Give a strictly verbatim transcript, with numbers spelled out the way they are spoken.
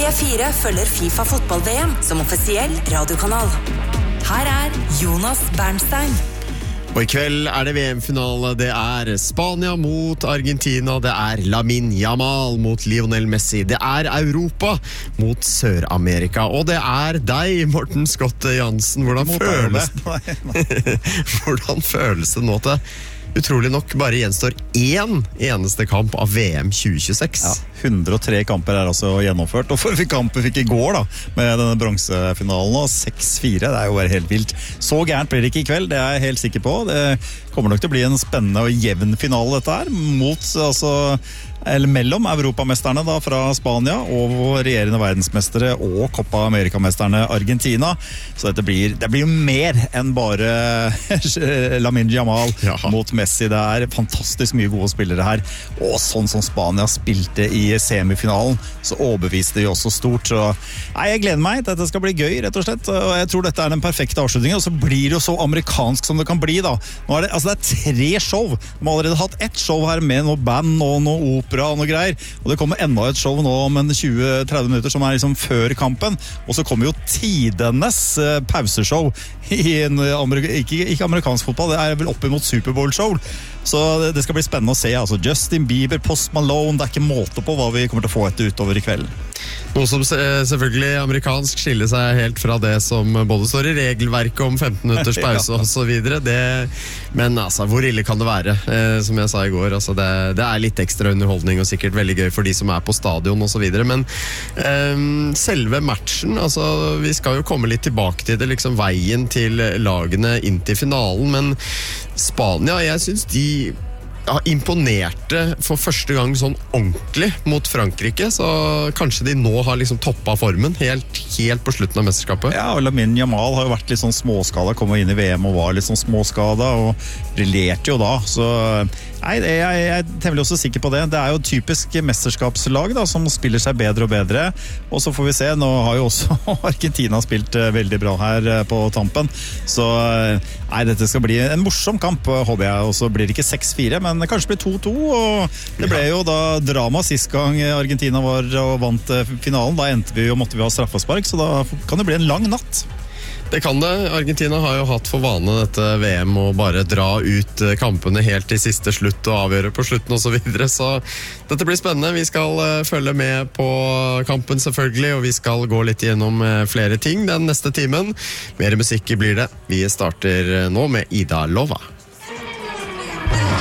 P fire følger FIFA fotball-V M som offisiell radiokanal. Her er Jonas Bernstein. Og i kveld er det V M-finale. Det er Spania mot Argentina. Det er Lamine Yamal mot Lionel Messi. Det er Europa mot Sør-Amerika. Og det er deg, Morten Scott Jansen. Hvordan føles det? Hvordan føles det nå til utrolig nok bare gjenstår én eneste kamp av V M tjue tjueseks? Ja, hundre og tre kamper er altså gjennomført, og forrige kamp fikk i går da, med denne bronsefinalen, og seks fire, det er jo bare helt vilt. Så gærent blir det ikke i kveld, det er jeg helt sikker på. Det kommer nok til å bli en spennende og jevn finale dette her, mot, altså, eller mellom europamesterne da, fra Spania og regjerende verdensmestere og Copa America-mesterne Argentina. Så dette blir, det blir jo mer enn bare Lamine Yamal ja. mot Messi. Det er fantastisk mye gode spillere her, og sånn som Spania spilte i semifinalen, så overbeviste de også stort. Så, nei, jeg gleder meg, dette skal bli gøy rett og slett, og jeg tror dette er den perfekte avslutningen, og så blir det jo så amerikansk som det kan bli da. Nå er det, altså det er tre show, de har allerede hatt ett show her med noe band og noe opera og noe greier, og det kommer enda et show nå om en tjue til tretti minutter som er liksom før kampen, og så kommer jo tidenes uh, pauseshow i en amerik ikke, ikke amerikansk fotball, det er vel opp imot Superbowl-show. Så det skal bli spennende å se, altså Justin Bieber, Post Malone, det er ikke måte på hva vi kommer til å få etter utover i kvelden. Noe som selvfølgelig amerikansk skiller seg helt fra det som både står i regelverket om femten minutters pause og så videre. Det, men altså, hvor ille kan det være? Eh, som jeg sa i går, altså det, det er litt ekstra underholdning og sikkert veldig gøy for de som er på stadion og så videre. Men eh, selve matchen, altså vi skal jo komme litt tilbake til det, liksom veien til lagene inn til finalen, men Spania, jeg synes de ja, imponerte for første gang sånn ordentlig mot Frankrike, så kanskje de nå har liksom toppet formen helt, helt på slutten av mesterskapet. Ja, og Lamine Yamal har jo vært litt sånn småskada, kom inn i V M og var litt sånn småskada, og briljerte jo da, så nei, jeg, jeg er temmelig også sikker på det. Det er jo typisk mesterskapslag da, som spiller seg bedre og bedre, og så får vi se, nå har jo også Argentina spilt veldig bra her på tampen, så nei, dette skal bli en morsom kamp, håper jeg, og så blir det ikke seks fire, men det kanskje blir to to, og det ble jo da drama sist gang Argentina var og vant finalen. Da endte vi og måtte vi ha straffespark, så da kan det bli en lang natt. Det kan det. Argentina har jo hatt for vane dette V M å bare dra ut kampene helt til siste slutt og avgjøre på slutten og så videre, så dette blir spennende. Vi skal følge med på kampen selvfølgelig, og vi skal gå litt gjennom flere ting den neste timen. Mer musikk blir det. Vi starter nå med Ida Lova.